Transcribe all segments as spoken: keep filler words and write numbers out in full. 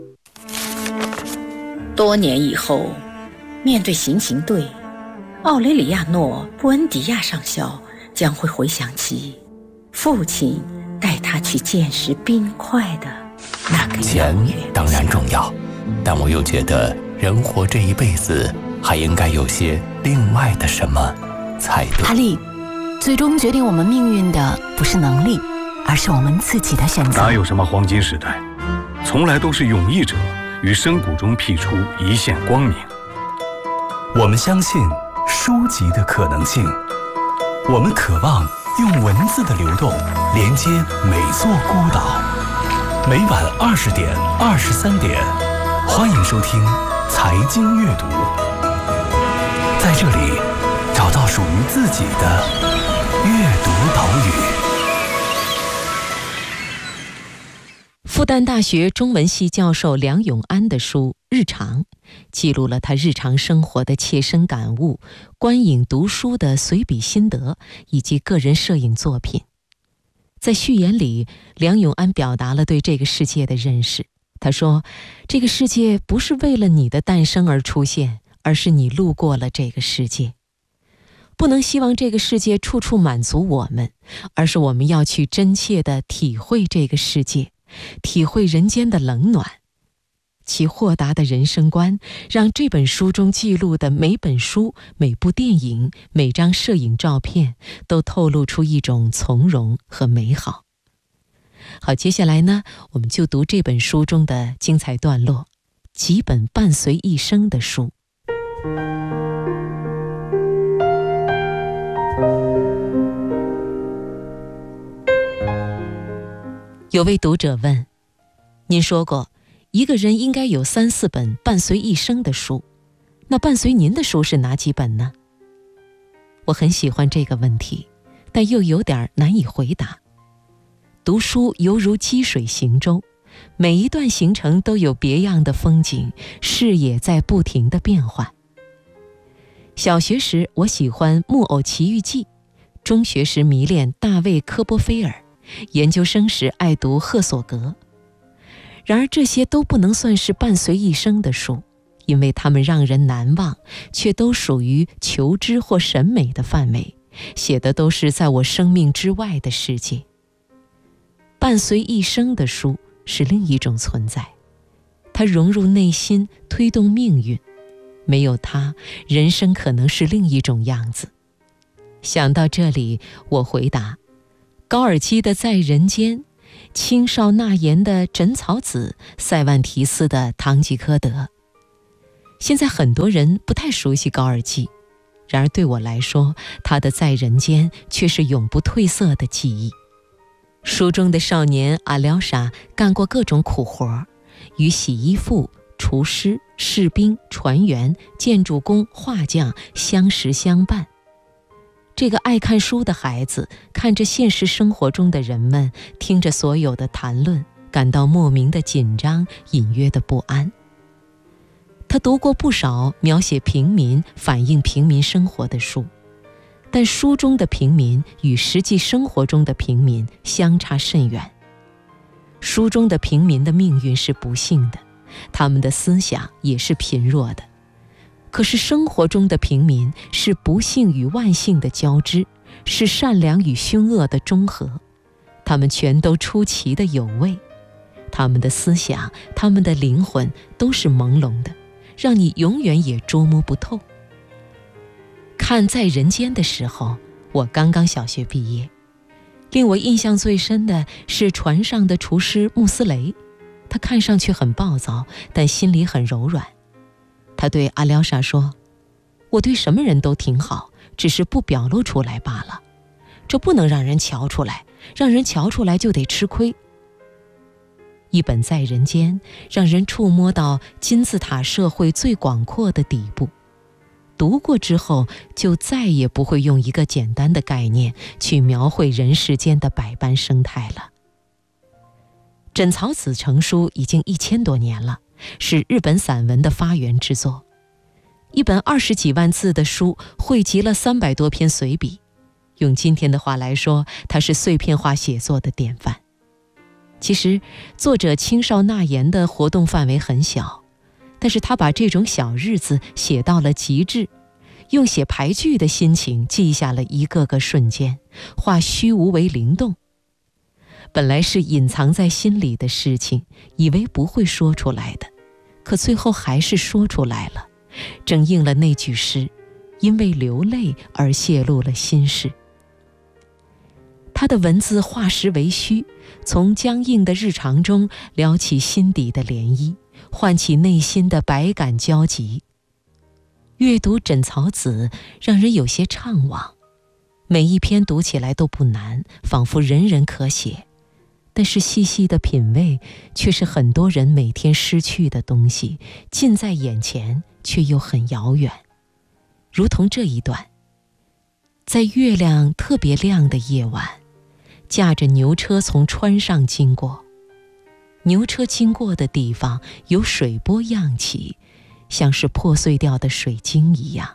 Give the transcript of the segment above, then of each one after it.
多年以后，面对行刑队，奥雷里亚诺·布恩迪亚上校将会回想起父亲带他去见识冰块的那个钱当然重要，但我又觉得人活这一辈子还应该有些另外的什么才对。 哈利，最终决定我们命运的不是能力，而是我们自己的选择。 哪有什么黄金时代，从来都是勇毅者于深谷中辟出一线光明。 我们相信书籍的可能性，我们渴望用文字的流动连接每座孤岛。每晚二十点、二十三点，欢迎收听财经阅读，在这里找到属于自己的阅读岛屿。 复旦大学中文系教授梁永安的书《日常》记录了他日常生活的切身感悟、观影读书的随笔心得以及个人摄影作品。在序言里，梁永安表达了对这个世界的认识。他说，这个世界不是为了你的诞生而出现，而是你路过了这个世界。不能希望这个世界处处满足我们，而是我们要去真切地体会这个世界，体会人间的冷暖。其豁达的人生观，让这本书中记录的每本书、每部电影、每张摄影照片，都透露出一种从容和美好。好，接下来呢，我们就读这本书中的精彩段落，几本伴随一生的书。有位读者问，您说过一个人应该有三四本伴随一生的书，那伴随您的书是哪几本呢？我很喜欢这个问题，但又有点难以回答。读书犹如积水行舟，每一段行程都有别样的风景，视野在不停地变换。小学时我喜欢《木偶奇遇记》，中学时迷恋大卫·科波菲尔，研究生时爱读赫索格。然而这些都不能算是伴随一生的书，因为它们让人难忘，却都属于求知或审美的范围，写的都是在我生命之外的世界。伴随一生的书是另一种存在，它融入内心，推动命运。没有它，人生可能是另一种样子。想到这里，我回答：高尔基的《在人间》，青少纳言的《枕草子》，塞万提斯的《堂吉诃德》。现在很多人不太熟悉高尔基，然而对我来说，他的《在人间》却是永不褪色的记忆。书中的少年阿廖沙干过各种苦活，与洗衣妇、厨师、士兵、船员、建筑工、画匠相识相伴。这个爱看书的孩子，看着现实生活中的人们，听着所有的谈论，感到莫名的紧张，隐约的不安。他读过不少描写平民、反映平民生活的书，但书中的平民与实际生活中的平民相差甚远。书中的平民的命运是不幸的，他们的思想也是贫弱的。可是生活中的平民是不幸与万幸的交织，是善良与凶恶的中和，他们全都出奇的有味，他们的思想，他们的灵魂都是朦胧的，让你永远也捉摸不透。看《在人间》的时候，我刚刚小学毕业，令我印象最深的是船上的厨师穆斯雷，他看上去很暴躁，但心里很柔软。他对阿廖沙说，我对什么人都挺好，只是不表露出来罢了，这不能让人瞧出来，让人瞧出来就得吃亏。一本《在人间》让人触摸到金字塔社会最广阔的底部，读过之后就再也不会用一个简单的概念去描绘人世间的百般生态了。枕草子成书已经一千多年了，是日本散文的发源之作。一本二十几万字的书，汇集了三百多篇随笔，用今天的话来说，它是碎片化写作的典范。 其实，作者青少纳言的活动范围很小，但是他把这种小日子写到了极致，用写牌剧的心情记下了一个个瞬间，化虚无为灵动。本来是隐藏在心里的事情，以为不会说出来的，可最后还是说出来了，正应了那句诗，因为流泪而泄露了心事。他的文字化实为虚，从僵硬的日常中撩起心底的涟漪，唤起内心的百感交集。阅读枕草子让人有些怅惘，每一篇读起来都不难，仿佛人人可写，但是细细的品味，却是很多人每天失去的东西，近在眼前却又很遥远。如同这一段，在月亮特别亮的夜晚，驾着牛车从川上经过，牛车经过的地方有水波漾起，像是破碎掉的水晶一样。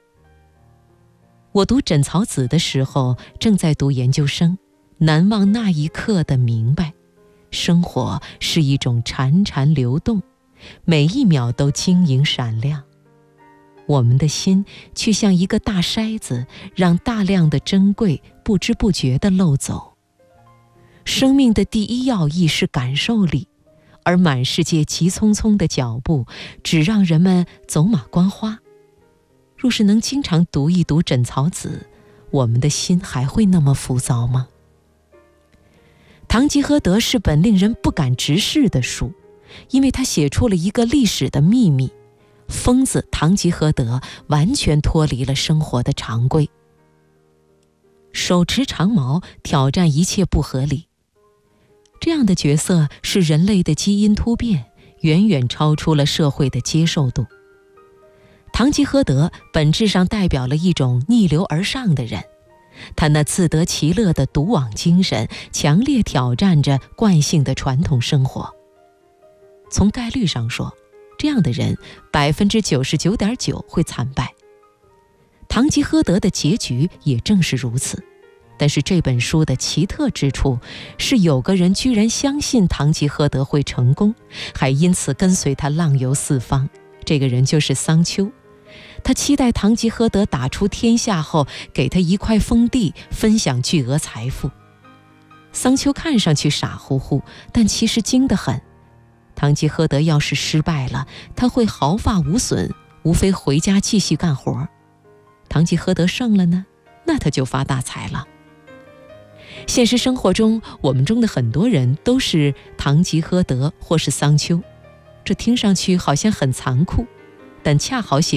我读枕草子的时候，正在读研究生，难忘那一刻的明白，生活是一种潺潺流动，每一秒都晶莹闪亮。我们的心却像一个大筛子，让大量的珍贵不知不觉地漏走。生命的第一要义是感受力，而满世界急匆匆的脚步，只让人们走马观花。若是能经常读一读枕草子，我们的心还会那么浮躁吗？堂吉诃德是本令人不敢直视的书，因为他写出了一个历史的秘密，疯子堂吉诃德完全脱离了生活的常规，手持长矛挑战一切不合理。这样的角色是人类的基因突变，远远超出了社会的接受度。堂吉诃德本质上代表了一种逆流而上的人，他那自得其乐的独往精神，强烈挑战着惯性的传统生活。从概率上说，这样的人百分之九十九点九会惨败。堂吉诃德的结局也正是如此。但是这本书的奇特之处是，有个人居然相信堂吉诃德会成功，还因此跟随他浪游四方。这个人就是桑丘。他期待堂吉诃德打出天下后，给他一块封地，分享巨额财富。桑丘看上去傻乎乎，但其实精得很。堂吉诃德要是失败了，他会毫发无损，无非回家继续干活。堂吉诃德胜了呢，那他就发大财了。现实生活中，我们中的很多人都是堂吉诃德或是桑丘，这听上去好像很残酷，但恰好写